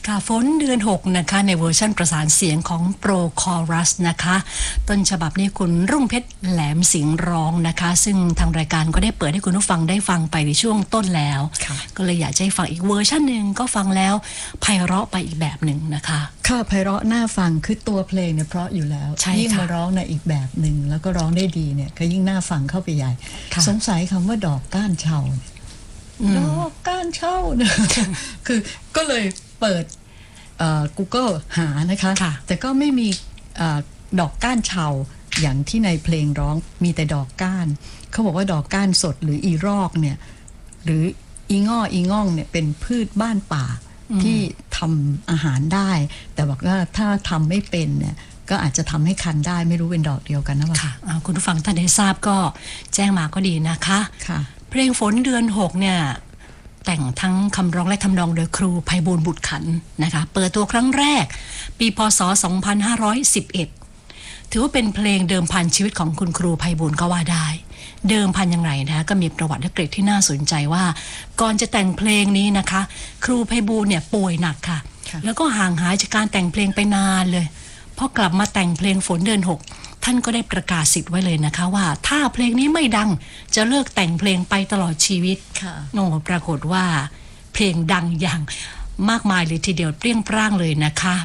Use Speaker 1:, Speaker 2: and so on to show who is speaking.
Speaker 1: ค่ะฝนเดือน6นะคะในเวอร์ชันประสานเสียงของโปรคอรัสนะคะต้นฉบับนี้คุณรุ่งเพชรแหลมสิงห์ร้องนะคะซึ่งทางรายการก็ได้เปิดให้คุณผู้ฟังได้ฟังไปในช่วงต้นแล้วก็เลยอยากให้ฟังอีกเวอร์ชันหนึ่งก็ฟังแล้วไพเราะไปอีกแบบหนึ่งนะคะ
Speaker 2: ค่ะไพเราะน่าฟังคือตัวเพลงเนี่ยเพราะอยู่แล้วยิ่งมาร้องในอีกแบบหนึ่งแล้วก็ร้องได้ดีเนี่ยก็ยิ่งน่าฟังเข้าไปใหญ่สงสัยคำว่าดอกก้านเชาดอกก้านเชาคือก็เลยเปิดGoogle หานะคะแต่ก็ไม่มีดอกก้านเชาอย่างที่ในเพลงร้องมีแต่ดอกก้านเขาบอกว่าดอกก้านสดหรืออีรอกเนี่ยหรืออีง่องเนี่ยเป็นพืชบ้านป่าที่ทำอาหารได้แต่บอกว่าถ้าทำไม่เป็นเนี่ยก็อาจจะทำให้คันได้ไม่รู้เป็นดอกเดียวกันนะ
Speaker 1: ค่ะคุณผู้ฟังท่านได้ทราบก็แจ้งมาก็ดีนะคะเพลงฝนเดือน6เนี่ยแต่งทั้งคำร้องและทำนองโดยครูไพบูลย์บุตรขันนะคะเปิดตัวครั้งแรกปีพ.ศ. 2511ถือว่าเป็นเพลงเดิมพันชีวิตของคุณครูไพบูลย์ก็ว่าได้เดิมพันอย่างไรนะคะก็มีประวัติและเกร็ดที่น่าสนใจว่าก่อนจะแต่งเพลงนี้นะคะครูไพบูลย์เนี่ยป่วยหนักค่ะแล้วก็ห่างหายจากการแต่งเพลงไปนานเลยพอกลับมาแต่งเพลงฝนเดือน6ท่านก็ได้ประกาศสิทธิ์ไว้เลยนะคะว่าถ้าเพลงนี้ไม่ดังจะเลิกแต่งเพลงไปตลอดชีวิตโอ้ปรากฏว่าเพลงดังอย่างมากมายเลยทีเดียวเปรี้ยงปร้างเลยนะคะ